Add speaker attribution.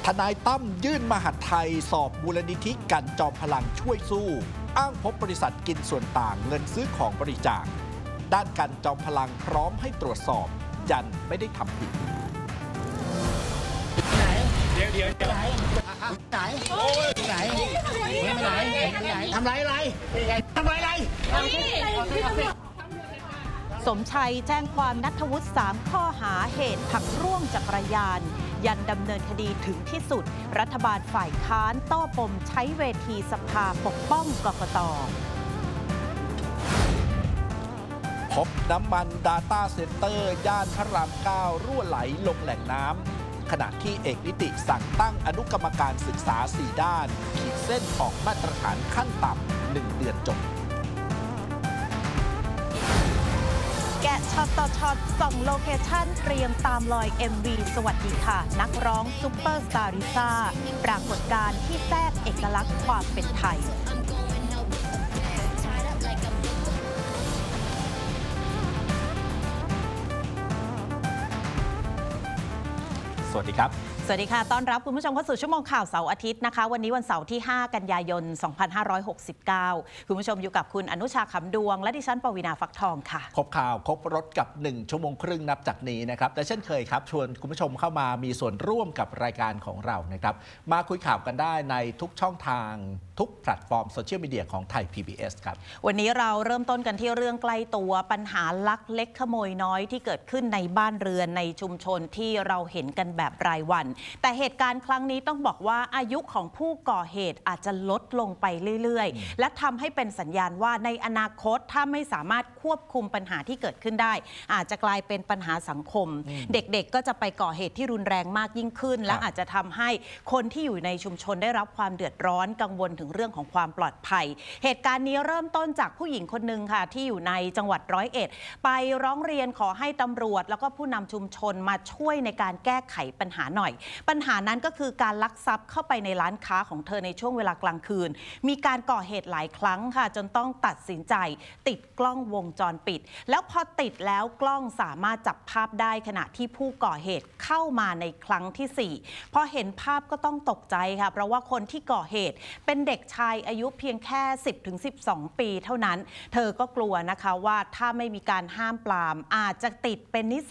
Speaker 1: ทนายตั้มยื่นมหาดไทยสอบมูลนิธิกันจอมพลังช่วยสู้อ้างพบบริษัทกินส่วนต่างเงินซื้อของบริจาคด้านกันจอมพลังพร้อมให้ตรวจสอบยันไม่ได้ทำผิด
Speaker 2: เดี๋ยวไหนทำไร
Speaker 3: สมชัยแจ้งความณัฐวุฒิ3 ข้อหาเหตุผลักร่วงจักรยานยันดำเนินคดีถึงที่สุดรัฐบาลฝ่ายค้านโต้ปมใช้เวทีสภาปกป้องกกต.
Speaker 1: พบน้ำมัน Data Center ย่านพระราม 9 รั่วไหลลงแหล่งน้ำขณะที่เอกนิติสั่งตั้งอนุกรรมการศึกษา 4 ด้านขีดเส้นออกมาตรฐานขั้นต่ำ1 เดือนจบ
Speaker 3: แกะช็อตต่อช็อตส่องโลเคชั่นเตรียมตามรอย MV สวัสดีค่ะนักร้องซุปเปอร์สตาร์ริซ่าปรากฏการณ์ที่แทรกเอกลักษณ์ความเป็นไทย
Speaker 1: สวัสดีครับ
Speaker 3: สวัสดีค่ะต้อนรับคุณผู้ชมเข้าสู่ชั่วโมงข่าวเสาร์อาทิตย์นะคะวันนี้วันเสาร์ที่5 กันยายน 2569คุณผู้ชมอยู่กับคุณอนุชาขำดวงและดิฉันปวีณาฟักทองค่ะ
Speaker 1: ครบข่าวครบรถกับ1 ชั่วโมงครึ่งนับจากนี้นะครับแต่เช่นเคยครับชวนคุณผู้ชมเข้ามามีส่วนร่วมกับรายการของเรานะครับมาคุยข่าวกันได้ในทุกช่องทางทุกแพลตฟอร์มโซเชียลมีเดียของไทย PBS ครับ
Speaker 3: วันนี้เราเริ่มต้นกันที่เรื่องใกล้ตัวปัญหาลักเล็กขโมยน้อยที่เกิดขึ้นในบ้านเรือนในชุมชนที่เราเห็นกันแบบรายวันแต่เหตุการณ์ครั้งนี้ต้องบอกว่าอายุของผู้ก่อเหตุอาจจะลดลงไปเรื่อยๆและทำให้เป็นสัญญาณว่าในอนาคตถ้าไม่สามารถควบคุมปัญหาที่เกิดขึ้นได้อาจจะกลายเป็นปัญหาสังคมเด็กๆก็จะไปก่อเหตุที่รุนแรงมากยิ่งขึ้นและอาจจะทำให้คนที่อยู่ในชุมชนได้รับความเดือดร้อนกังวลถึงเรื่องของความปลอดภัยเหตุการณ์นี้เริ่มต้นจากผู้หญิงคนหนึ่งค่ะที่อยู่ในจังหวัด101ไปร้องเรียนขอให้ตำรวจแล้วก็ผู้นำชุมชนมาช่วยในการแก้ไขปัญหาหน่อยปัญหานั้นก็คือการลักทรัพย์เข้าไปในร้านค้าของเธอในช่วงเวลากลางคืนมีการก่อเหตุหลายครั้งค่ะจนต้องตัดสินใจติดกล้องวงจรปิดแล้วพอติดแล้วกล้องสามารถจับภาพได้ขณะที่ผู้ก่อเหตุเข้ามาในครั้งที่4พอเห็นภาพก็ต้องตกใจค่ะเพราะว่าคนที่ก่อเหตุเป็นเด็กชายอายุเพียงแค่ 10-12 ปีเท่านั้นเธอก็กลัวนะคะว่าถ้าไม่มีการห้ามปรามอาจจะติดเป็นนิ